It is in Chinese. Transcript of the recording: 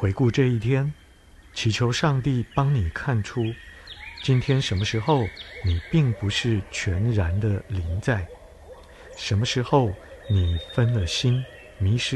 回顾这一天，祈求上帝帮你看出，今天什么时候你并不是全然的临在，什么时候你分了心，迷失